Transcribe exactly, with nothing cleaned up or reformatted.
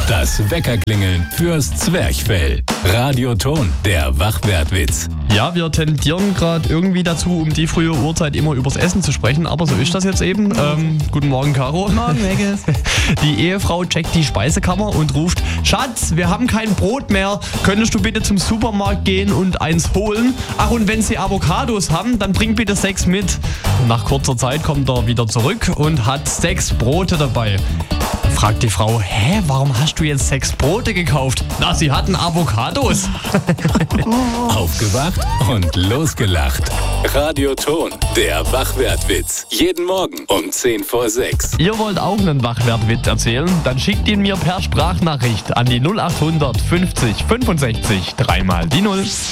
Das Weckerklingeln fürs Zwerchfell. Radioton, der Wachwertwitz. Ja, wir tendieren gerade irgendwie dazu, um die frühe Uhrzeit immer übers Essen zu sprechen, aber so ist das jetzt eben. Ähm, guten Morgen, Caro. Guten Morgen, Vegas. Die Ehefrau checkt die Speisekammer und ruft: Schatz, wir haben kein Brot mehr. Könntest du bitte zum Supermarkt gehen und eins holen? Ach, und wenn sie Avocados haben, dann bring bitte sechs mit. Nach kurzer Zeit kommt er wieder zurück und hat sechs Brote dabei. Fragt die Frau: Hä, warum hast du jetzt sechs Brote gekauft? Na, sie hatten Avocados. Aufgewacht und losgelacht. Radioton, der Wachwertwitz. Jeden Morgen um zehn vor sechs. Ihr wollt auch einen Wachwertwitz erzählen? Dann schickt ihn mir per Sprachnachricht an die null acht hundert fünfzig fünfundsechzig dreimal die null.